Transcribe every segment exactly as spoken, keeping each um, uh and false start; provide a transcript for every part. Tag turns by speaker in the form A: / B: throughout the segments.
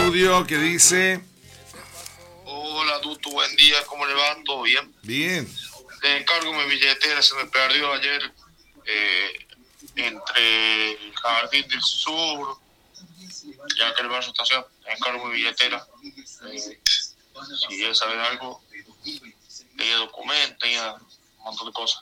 A: audio que dice...
B: Hola, Duto, buen día, ¿cómo le va? ¿Todo bien?
A: Bien.
B: Le encargo mi billetera, se me perdió ayer eh, entre el Jardín del Sur y aquel barrio estación. Le encargo mi billetera. Eh, si él sabe algo, tenía documentos, tenía un montón de cosas.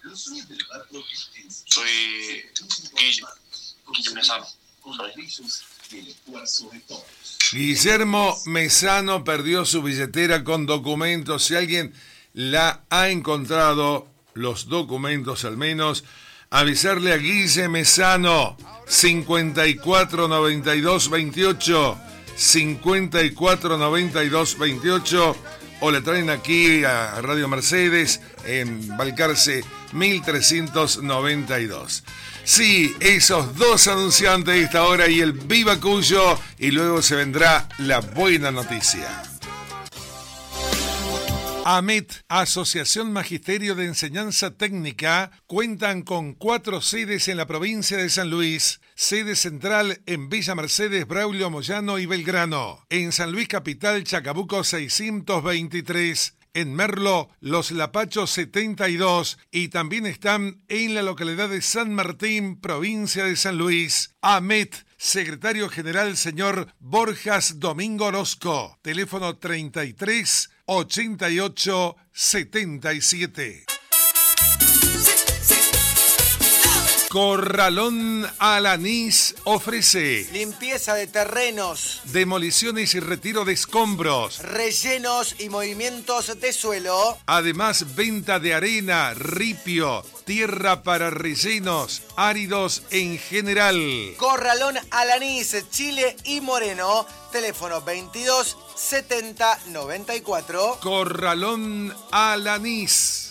B: Soy Guille, Guille Mesano. Soy.
A: Guillermo Mesano perdió su billetera con documentos. Si alguien la ha encontrado, los documentos al menos, avisarle a Guille Mesano, cincuenta y cuatro noventa y dos veintiocho, cincuenta y cuatro noventa y dos veintiocho, o le traen aquí a Radio Mercedes en Balcarce mil trescientos noventa y dos. Sí, esos dos anunciantes de esta hora y el Viva Cuyo, y luego se vendrá la buena noticia. AMET, Asociación Magisterio de Enseñanza Técnica, cuentan con cuatro sedes en la provincia de San Luis. Sede central en Villa Mercedes, Braulio Moyano y Belgrano. En San Luis Capital, Chacabuco seiscientos veintitrés. En Merlo, Los Lapachos setenta y dos, y también están en la localidad de San Martín, provincia de San Luis. AMET, secretario general señor Borjas Domingo Orozco, teléfono treinta y tres ochenta y ocho setenta y siete. Corralón Alanís ofrece
C: limpieza de terrenos,
A: demoliciones y retiro de escombros,
C: rellenos y movimientos de suelo.
A: Además, venta de arena, ripio, tierra para rellenos, áridos en general.
C: Corralón Alanís, Chile y Moreno, teléfono veintidós setenta noventa y cuatro.
A: Corralón Alanís.